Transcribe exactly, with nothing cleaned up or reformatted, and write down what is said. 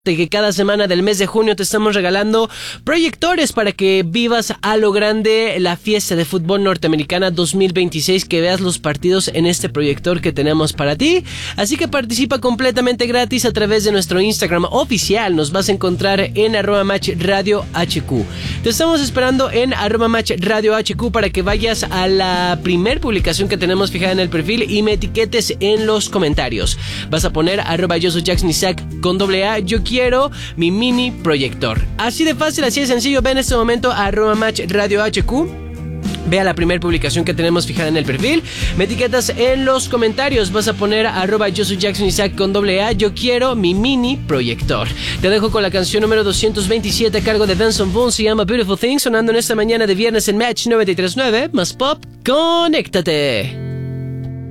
de que cada semana del mes de junio te estamos regalando proyectores para que vivas a lo grande la fiesta de fútbol norteamericana dos mil veintiséis, que veas los partidos en este proyector que tenemos para ti. Así que participa completamente gratis a través de nuestro Instagram oficial. Nos vas a encontrar en arroba match radio hq. Te estamos esperando en arroba match radio hq para que vayas a la primer publicación que tenemos fijada en el perfil y me etiquetes en los comentarios. Vas a poner arroba yo soy Jackson Isaac con doble A, yo quiero mi mini proyector. Así de fácil, así de sencillo. Ve en este momento a arroba match radio hq. Vea la primera publicación que tenemos fijada en el perfil. Me etiquetas en los comentarios. Vas a poner arroba yo soy Jackson Isaac con doble A, yo quiero mi mini proyector. Te dejo con la canción número doscientos veintisiete a cargo de Benson Boone. Se llama Beautiful Thing, sonando en esta mañana de viernes en Match noventa y tres punto nueve. Más pop, conéctate.